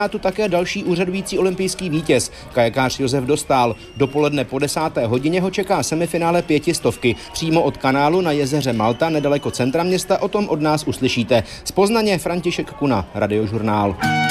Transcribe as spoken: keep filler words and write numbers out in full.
tu také další úřadující olympijský vítěz, kajakář Josef Dostál. Dopoledne po desáté hodině ho čeká semifinále pětistovky. Přímo od kanálu na jezeře Malta, nedaleko centra města, o tom od nás uslyšíte. Z Poznaně František Kuna, Radiožurnál.